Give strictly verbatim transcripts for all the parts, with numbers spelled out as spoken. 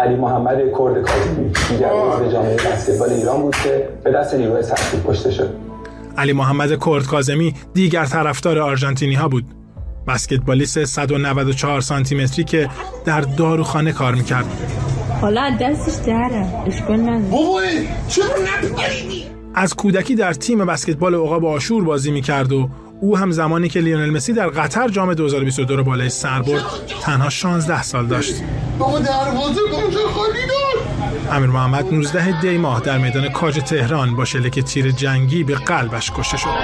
علی محمد کرد کاظمی دیگر عضو جامعه بسکتبال ایران بود که به دست نیروهای سرکوب کشته شد. علی محمد کرد کاظمی دیگر طرفدار آرژانتینی ها بود. بسکتبالیست صد و نود و چهار سانتی متری که در داروخانه کار میکرد. حالا دستش داره اشکال نداره. بابای چرا نپریدی؟ از کودکی در تیم بسکتبال عقاب آشور بازی میکرد و او هم زمانی که لیونل مسی در قطر جام دو هزار و بیست و دو رو بالای سر برد تنها شانزده سال داشت. بابا دروازه گوشه خالی دار. امیر محمد نوزده دی ماه در میدان کاج تهران با شلیک تیر جنگی به قلبش کشته شد.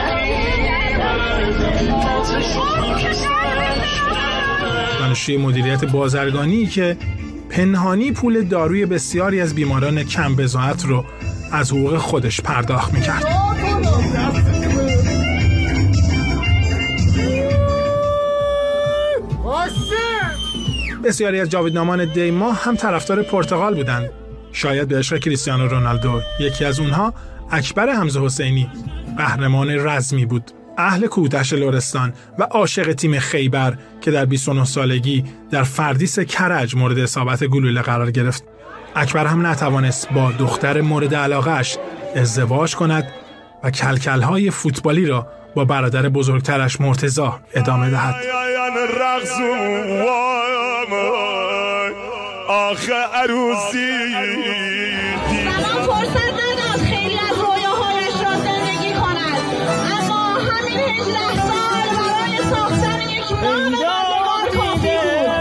دانشجوی مدیریت بازرگانی که پنهانی پول داروی بسیاری از بیماران کم بضاعت رو از حقوق خودش پرداخت میکرد. بسیاری از جاودانمان دی ماه هم طرفدار پرتغال بودند. شاید به عشق کریستیانو رونالدو. یکی از اونها اکبر حمزه حسینی، قهرمان رزمی بود، اهل کوه‌دشت لرستان و عاشق تیم خیبر که در بیست و نه سالگی در فردیس کرج مورد اصابت گلوله قرار گرفت. اکبر هم نتوانست با دختر مورد علاقه‌اش ازدواج کند و کلکل‌های فوتبالی را با برادر بزرگترش مرتضی ادامه دهد. آخه عروسی سلام فرصت نداد خیلی از رویاهایش را زندگی کند، اما همین هجده سال برای ساختن یک نام ماندگار کافی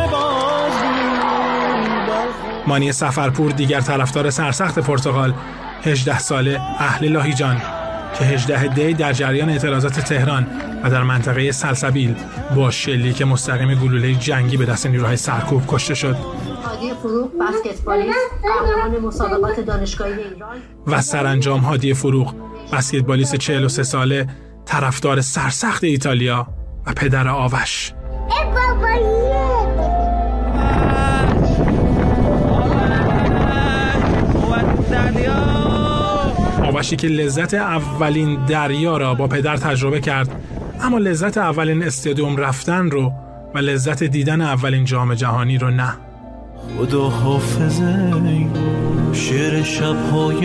بود. مانی سفرپور دیگر طرفدار سرسخت پرتغال، هجده ساله اهل لاهیجان که هجده دی در جریان اعتراضات تهران و در منطقه سلسبیل با شلیک مستقیم گلوله جنگی به دست نیروهای سرکوب کشته شد. هادی فروغ بسکتبالیست، قهرمان مسابقات دانشگاهی ایران. و سرانجام هادی فروغ بسکتبالیست چهل و سه ساله، طرفدار سرسخت ایتالیا و پدر آوش. آوشی که لذت اولین دریا را با پدر تجربه کرد، اما لذت اولین استادیوم رفتن رو و لذت دیدن اولین جام جهانی رو نه. خدا حافظه شعر شب‌های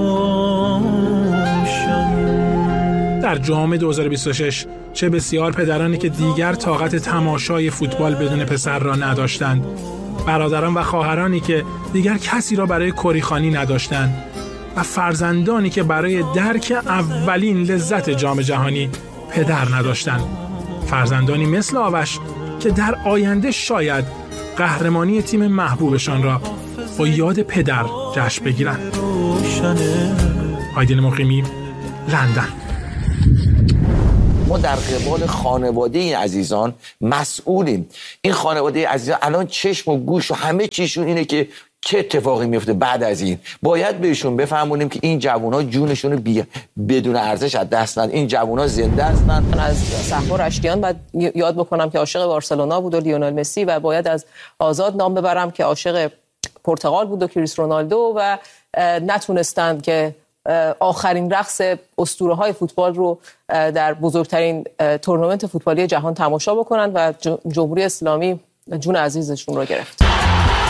روشن. در جام دو هزار و بیست و شش چه بسیار پدرانی که دیگر طاقت تماشای فوتبال بدون پسر را نداشتند، برادران و خواهرانی که دیگر کسی را برای کریخانی نداشتند و فرزندانی که برای درک اولین لذت جام جهانی پدر نداشتند. فرزندانی مثل آوش که در آینده شاید قهرمانی تیم محبوبشان را با یاد پدر جشن بگیرند. آیدین مقیمی، لندن. ما در قبال خانواده این عزیزان مسئولیم. این خانواده عزیزان الان چشم و گوش و همه چیشون اینه که چه اتفاقی میفته بعد از این. باید بهشون بفهمونیم که این جوونا جونشون بی... بدون ارزش از دست ندن. این جوونا زنده هستن. من از صحبا رشتیان باید یاد بکنم که عاشق بارسلونا بود و لیونل مسی، و باید از آزاد نام ببرم که عاشق پرتغال بود و کریستیانو رونالدو و نتونستند که آخرین رقص اسطوره‌های فوتبال رو در بزرگترین تورنمنت فوتبالی جهان تماشا بکنن و جمهوری اسلامی جون عزیزشون رو گرفت.